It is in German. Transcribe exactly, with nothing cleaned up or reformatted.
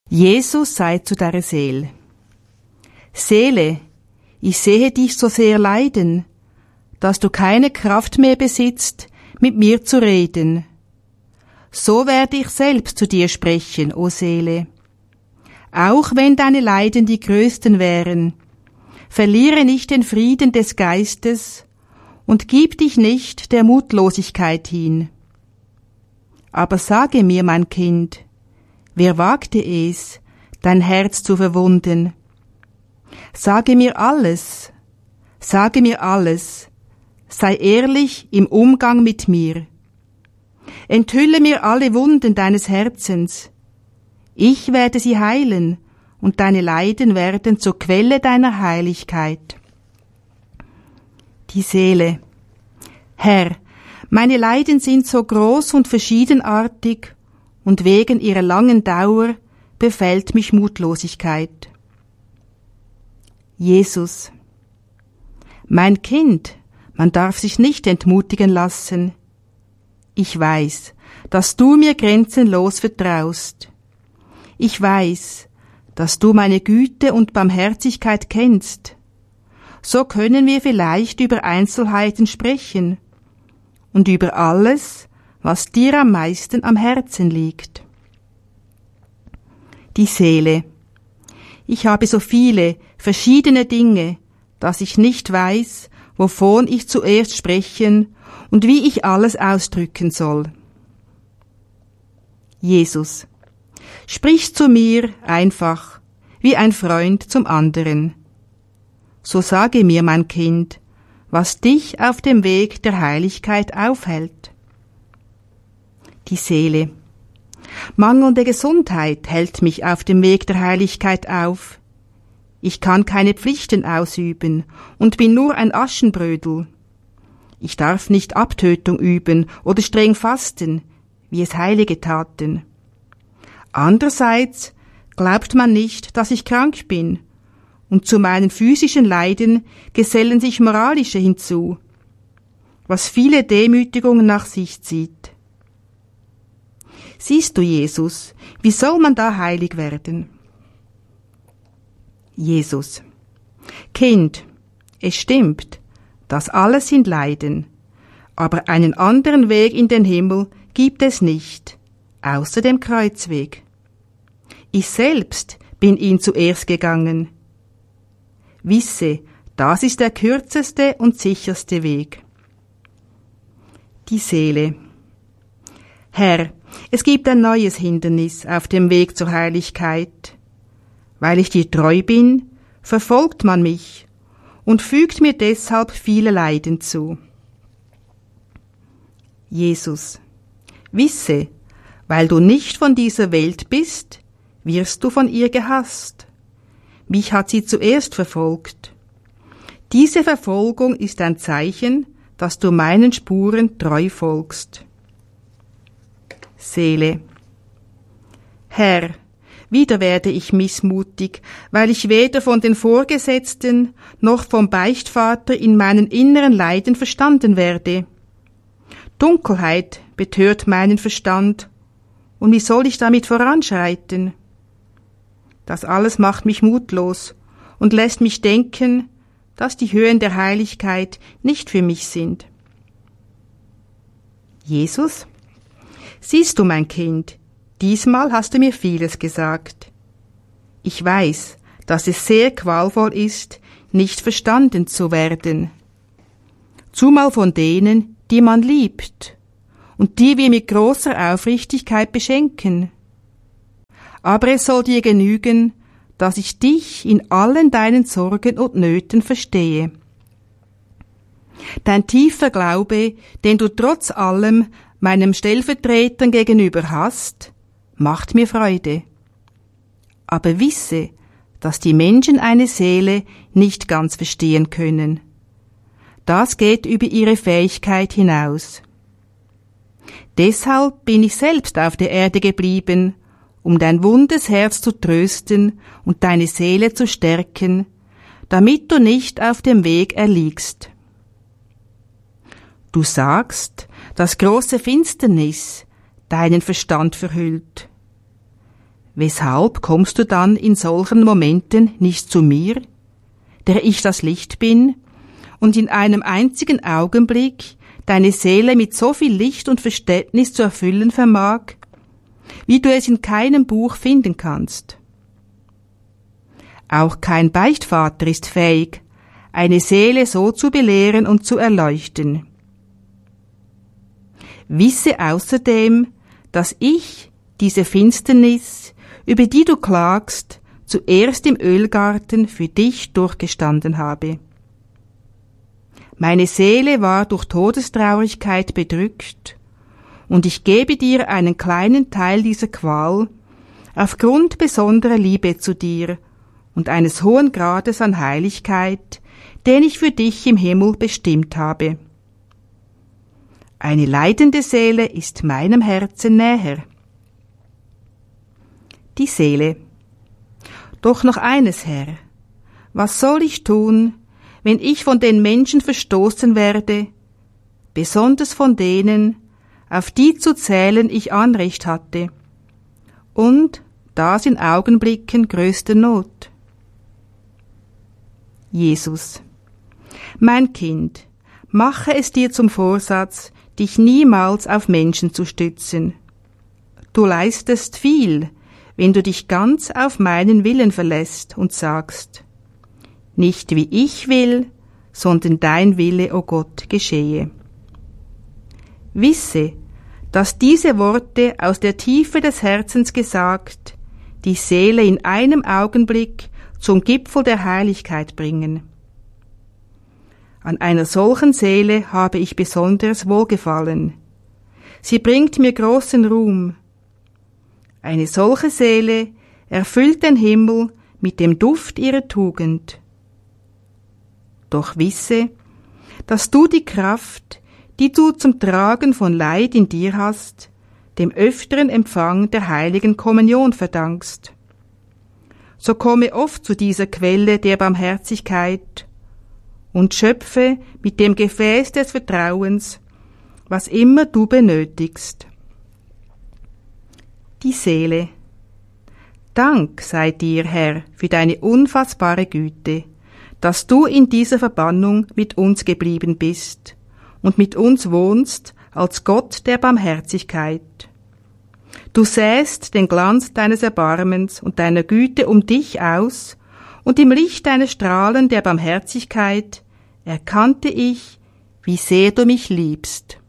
Jesus sei zu deiner Seele. Seele, ich sehe dich so sehr leiden, dass du keine Kraft mehr besitzt, mit mir zu reden. So werde ich selbst zu dir sprechen, o Seele. Auch wenn deine Leiden die größten wären, verliere nicht den Frieden des Geistes und gib dich nicht der Mutlosigkeit hin. Aber sage mir, mein Kind, wer wagte es, dein Herz zu verwunden? Sage mir alles, sage mir alles, sei ehrlich im Umgang mit mir. Enthülle mir alle Wunden deines Herzens. Ich werde sie heilen, und deine Leiden werden zur Quelle deiner Heiligkeit. Die Seele. Herr, meine Leiden sind so groß und verschiedenartig, und wegen ihrer langen Dauer befällt mich Mutlosigkeit. Jesus. Mein Kind, man darf sich nicht entmutigen lassen. Ich weiß, dass du mir grenzenlos vertraust. Ich weiß, dass du meine Güte und Barmherzigkeit kennst. So können wir vielleicht über Einzelheiten sprechen und über alles, was dir am meisten am Herzen liegt. Die Seele. Ich habe so viele verschiedene Dinge, dass ich nicht weiß, wovon ich zuerst sprechen und wie ich alles ausdrücken soll. Jesus. Sprich zu mir einfach, wie ein Freund zum anderen. So sage mir, mein Kind, was dich auf dem Weg der Heiligkeit aufhält. Die Seele. Mangelnde Gesundheit hält mich auf dem Weg der Heiligkeit auf. Ich kann keine Pflichten ausüben und bin nur ein Aschenbrödel. Ich darf nicht Abtötung üben oder streng fasten, wie es Heilige taten. Andererseits glaubt man nicht, dass ich krank bin, und zu meinen physischen Leiden gesellen sich moralische hinzu, was viele Demütigungen nach sich zieht. Siehst du, Jesus, wie soll man da heilig werden? Jesus. Kind, es stimmt, das alles sind Leiden, aber einen anderen Weg in den Himmel gibt es nicht, außer dem Kreuzweg. Ich selbst bin ihn zuerst gegangen. Wisse, das ist der kürzeste und sicherste Weg. Die Seele. Herr, es gibt ein neues Hindernis auf dem Weg zur Heiligkeit. Weil ich dir treu bin, verfolgt man mich und fügt mir deshalb viele Leiden zu. Jesus. Wisse, weil du nicht von dieser Welt bist, wirst du von ihr gehasst. Mich hat sie zuerst verfolgt. Diese Verfolgung ist ein Zeichen, dass du meinen Spuren treu folgst. Seele. Herr, wieder werde ich missmutig, weil ich weder von den Vorgesetzten noch vom Beichtvater in meinen inneren Leiden verstanden werde. Dunkelheit betört meinen Verstand, und wie soll ich damit voranschreiten? Das alles macht mich mutlos und lässt mich denken, dass die Höhen der Heiligkeit nicht für mich sind. Jesus? Siehst du, mein Kind, diesmal hast du mir vieles gesagt. Ich weiß, dass es sehr qualvoll ist, nicht verstanden zu werden. Zumal von denen, die man liebt und die wir mit großer Aufrichtigkeit beschenken. Aber es soll dir genügen, dass ich dich in allen deinen Sorgen und Nöten verstehe. Dein tiefer Glaube, den du trotz allem meinem Stellvertretern gegenüber hast, macht mir Freude. Aber wisse, dass die Menschen eine Seele nicht ganz verstehen können. Das geht über ihre Fähigkeit hinaus. Deshalb bin ich selbst auf der Erde geblieben, um dein wundes Herz zu trösten und deine Seele zu stärken, damit du nicht auf dem Weg erliegst. Du sagst, dass große Finsternis deinen Verstand verhüllt. Weshalb kommst du dann in solchen Momenten nicht zu mir, der ich das Licht bin, und in einem einzigen Augenblick deine Seele mit so viel Licht und Verständnis zu erfüllen vermag, wie du es in keinem Buch finden kannst? Auch kein Beichtvater ist fähig, eine Seele so zu belehren und zu erleuchten. Wisse außerdem, dass ich diese Finsternis, über die du klagst, zuerst im Ölgarten für dich durchgestanden habe. Meine Seele war durch Todestraurigkeit bedrückt, und ich gebe dir einen kleinen Teil dieser Qual, aufgrund besonderer Liebe zu dir und eines hohen Grades an Heiligkeit, den ich für dich im Himmel bestimmt habe. Eine leidende Seele ist meinem Herzen näher. Die Seele. Doch noch eines, Herr. Was soll ich tun, wenn ich von den Menschen verstoßen werde, besonders von denen, auf die zu zählen ich Anrecht hatte, und das in Augenblicken größter Not? Jesus. Mein Kind, mache es dir zum Vorsatz, dich niemals auf Menschen zu stützen. Du leistest viel, wenn du dich ganz auf meinen Willen verlässt und sagst, nicht wie ich will, sondern dein Wille, o Gott, geschehe. Wisse, dass diese Worte aus der Tiefe des Herzens gesagt, die Seele in einem Augenblick zum Gipfel der Heiligkeit bringen. An einer solchen Seele habe ich besonderes Wohlgefallen. Sie bringt mir großen Ruhm. Eine solche Seele erfüllt den Himmel mit dem Duft ihrer Tugend. Doch wisse, dass du die Kraft, die du zum Tragen von Leid in dir hast, dem öfteren Empfang der heiligen Kommunion verdankst. So komme oft zu dieser Quelle der Barmherzigkeit und schöpfe mit dem Gefäß des Vertrauens, was immer du benötigst. Die Seele. Dank sei dir, Herr, für deine unfassbare Güte, dass du in dieser Verbannung mit uns geblieben bist und mit uns wohnst als Gott der Barmherzigkeit. Du sähst den Glanz deines Erbarmens und deiner Güte um dich aus, und im Licht deiner Strahlen der Barmherzigkeit erkannte ich, wie sehr du mich liebst.